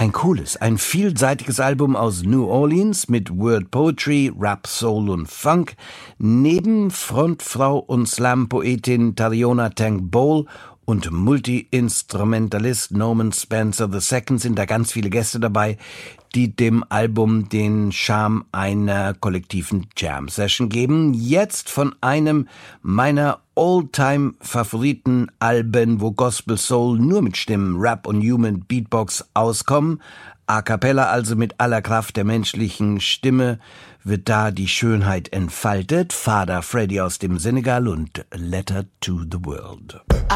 Ein cooles, ein vielseitiges Album aus New Orleans mit Word Poetry, Rap, Soul und Funk. Neben Frontfrau und Slam-Poetin Tariona Tank Bowl und Multi-Instrumentalist Norman Spencer II sind da ganz viele Gäste dabei, die dem Album den Charme einer kollektiven Jam-Session geben. Jetzt von einem meiner All-Time-Favoriten-Alben, wo Gospel Soul nur mit Stimmen, Rap und Human Beatbox auskommen. A cappella, also mit aller Kraft der menschlichen Stimme, wird da die Schönheit entfaltet. Father Freddy aus dem Senegal und Letter to the World.